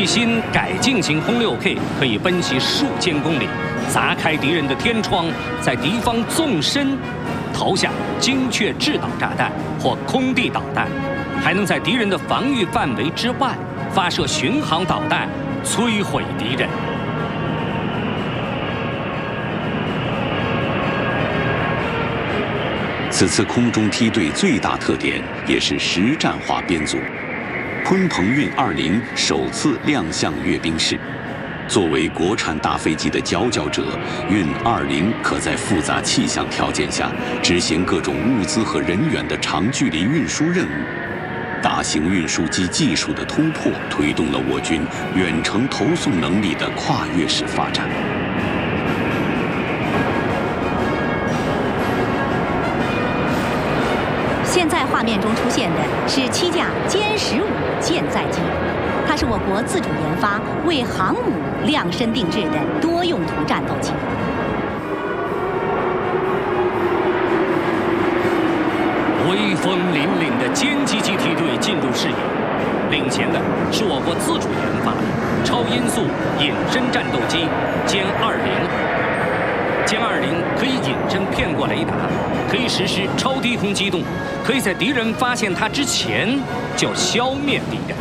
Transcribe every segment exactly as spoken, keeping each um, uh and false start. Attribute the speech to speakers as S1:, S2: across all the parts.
S1: 最新改进型轰六 K 可以奔袭数千公里，砸开敌人的天窗，在敌方纵深投下精确制导炸弹或空地导弹，还能在敌人的防御范围之外发射巡航导弹，摧毁敌人。
S2: 此次空中梯队最大特点也是实战化编组。鲲鹏运二零首次亮相阅兵式。作为国产大飞机的佼佼者，运二零可在复杂气象条件下执行各种物资和人员的长距离运输任务。大型运输机技术的突破，推动了我军远程投送能力的跨越式发展。
S3: 现在画面中出现的是七架歼十五舰载机，它是我国自主研发、为航母量身定制的多用途战斗机。
S1: 威风凛凛的歼击机梯队进入视野，领前的是我国自主研发的超音速隐身战斗机歼二零。歼二零可以隐身骗过雷达，可以实施超低空机动，可以在敌人发现它之前就消灭敌人。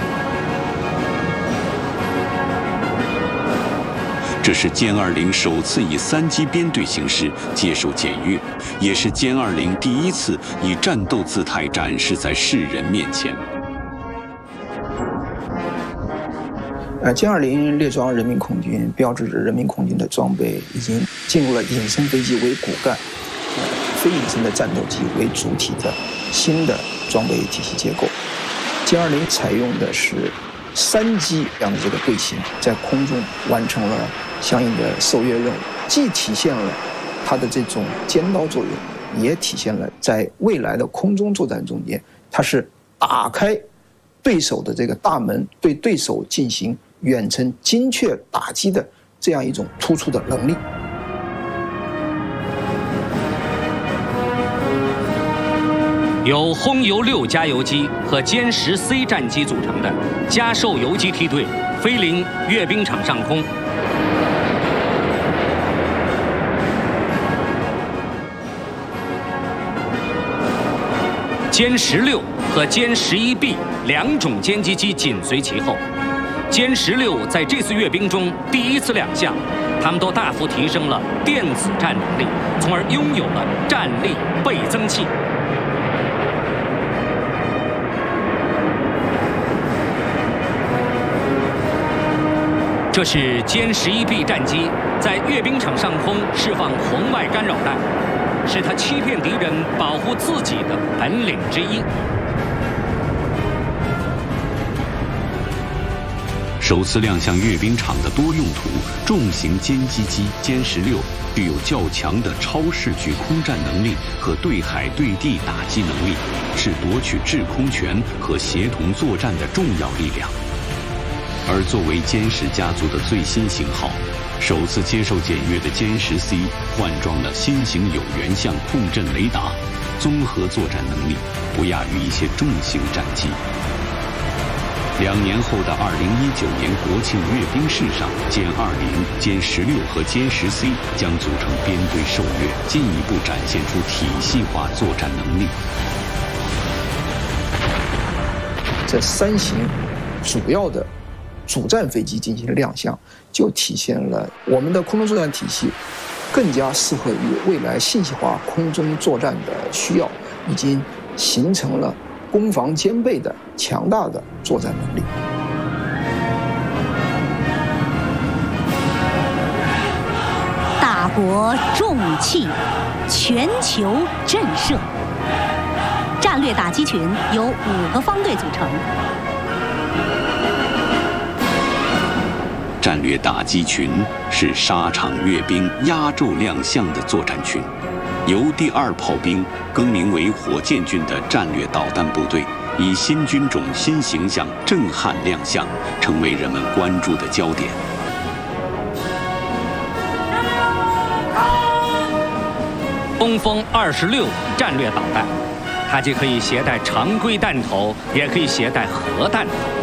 S2: 这是歼二零首次以三机编队形式接受检阅，也是歼二零第一次以战斗姿态展示在世人面前。
S4: 呃，歼二零列装人民空军，标志着人民空军的装备已经进入了隐身飞机为骨干、呃、非隐身的战斗机为主体的新的装备体系结构。歼二零采用的是三机这样的这个队形，在空中完成了相应的受阅任务，既体现了它的这种尖刀作用，也体现了在未来的空中作战中间，它是打开对手的这个大门，对对手进行远程精确打击的这样一种突出的能力。
S1: 由轰油六加油机和歼十 C 战机组成的加受油机梯队飞临阅兵场上空。歼十六和歼十一 B 两种歼击机紧随其后。歼十六在这次阅兵中第一次亮相，他们都大幅提升了电子战能力，从而拥有了战力倍增器。这是歼十一 B 战机在阅兵场上空释放红外干扰弹，是它欺骗敌人、保护自己的本领之一。
S2: 首次亮相阅兵场的多用途重型歼击机歼十六，具有较强的超视距空战能力和对海对地打击能力，是夺取制空权和协同作战的重要力量。而作为歼十家族的最新型号，首次接受检阅的歼十 C 换装了新型有源相控阵雷达，综合作战能力不亚于一些重型战机。两年后的二零一九年国庆阅兵式上，歼二零、歼十六和歼十 C 将组成编队受阅，进一步展现出体系化作战能力。
S4: 这三型主要的主战飞机进行亮相，就体现了我们的空中作战体系更加适合于未来信息化空中作战的需要，已经形成了攻防兼备的强大的作战能力。
S3: 大国重器，全球震慑。战略打击群由五个方队组成。
S2: 战略打击群是沙场阅兵压轴亮相的作战群，由第二炮兵更名为火箭军的战略导弹部队，以新军种新形象震撼亮相，成为人们关注的焦点。
S1: 东风二十六战略导弹，它既可以携带常规弹头，也可以携带核弹头。